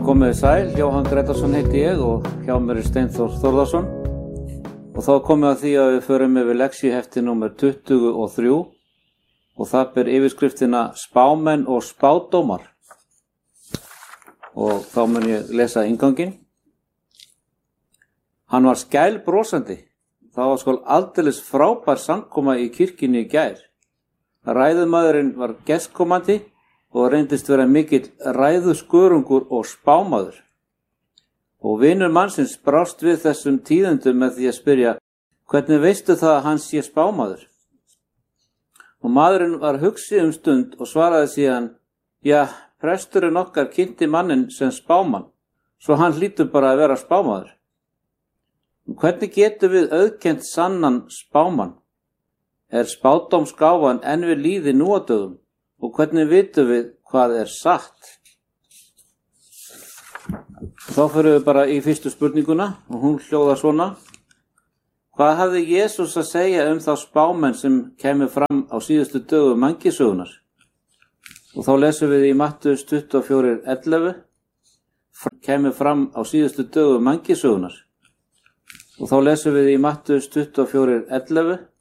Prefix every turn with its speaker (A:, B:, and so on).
A: Komið sæl, Jóhann Gretarsson heiti ég og hjá mér Steinþór Þórðarsson og þá komið að því að við förum yfir lektíuhefti númer 23 og það ber yfirskriftina Spámenn og spádómar og þá mun ég lesa innganginn. Hann var skælbrosandi, það var skol aldeilis frábær samkoma í kirkjunni í gær. Ræðumaðurinn var gestkomandi og reyndist vera mikill ræðuskörungur og spámaður. Og vinur mannsins brást við þessum tíðendum með því að spyrja, hvernig veistu það að hann sé spámaður? Og maðurinn var hugsi stund og svaraði síðan, ja, presturinn okkar kynnti manninn sem spámann, svo hann hlýtur bara að vera spámaður. Og hvernig getum við auðkennt sannan spámann? Er spádómsgáfan enn við líði nú á dögum? Og hvernig vitum við hvað er satt? Þá förum við bara í fyrstu spurninguna og hún hljóðar svona. Hvað hafði Jesús að segja þá spámenn sem kemur fram á síðustu dögum mannkynssögunnar? Og þá lesum við í Mattheus 24:11. Kemur fram á síðustu dögum mannkynssögunnar. Og þá lesum við í Mattheus 24:11.